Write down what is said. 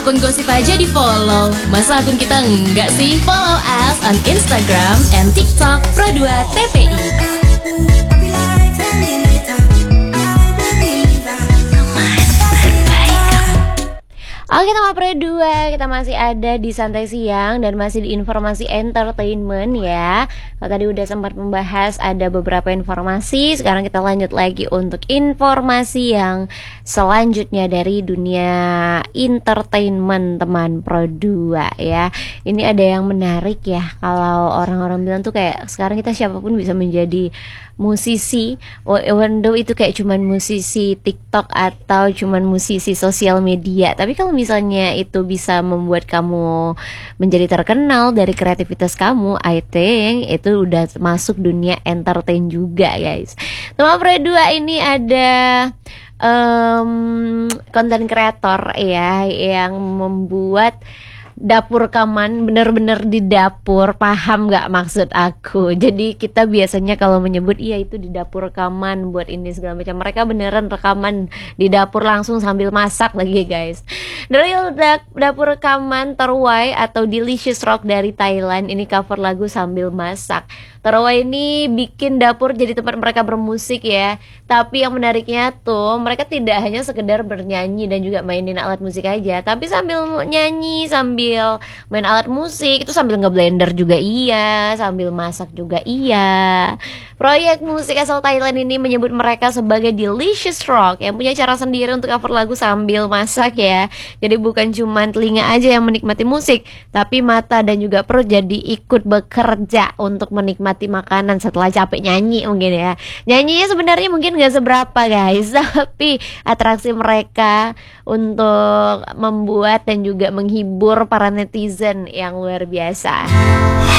Akun gosip aja di follow, masa akun kita enggak sih? Follow us on Instagram and TikTok Pro2 TPI. Oke teman Pro2, kita masih ada di Santai Siang dan masih di informasi entertainment ya. Kalau tadi udah sempat membahas ada beberapa informasi, sekarang kita lanjut lagi untuk informasi yang selanjutnya dari dunia entertainment teman Pro2 ya. Ini ada yang menarik ya, kalau orang-orang bilang tuh kayak sekarang kita siapapun bisa menjadi musisi, even though itu kayak cuman musisi TikTok atau cuman musisi sosial media. Tapi kalau misalnya itu bisa membuat kamu menjadi terkenal dari kreativitas kamu, I think itu udah masuk dunia entertain juga guys. Teman Pro2 ini ada konten kreator ya yang membuat dapur rekaman, bener-bener di dapur, paham gak maksud aku? Jadi kita biasanya kalau menyebut iya itu di dapur rekaman buat ini segala macam, mereka beneran rekaman di dapur langsung sambil masak lagi guys. Dari dapur rekaman Terway atau Delicious Rock dari Thailand ini cover lagu sambil masak. Terway ini bikin dapur jadi tempat mereka bermusik ya. Tapi yang menariknya tuh mereka tidak hanya sekedar bernyanyi dan juga mainin alat musik aja, tapi sambil nyanyi, sambil main alat musik, itu sambil ngeblender juga iya, sambil masak juga iya. Proyek musik asal Thailand ini menyebut mereka sebagai Delicious Rock yang punya cara sendiri untuk cover lagu sambil masak ya. Jadi bukan cuma telinga aja yang menikmati musik, tapi mata dan juga perut jadi ikut bekerja untuk menikmati makanan setelah capek nyanyi mungkin ya. Nyanyinya sebenarnya mungkin gak seberapa guys, tapi atraksi mereka untuk membuat dan juga menghibur para netizen yang luar biasa.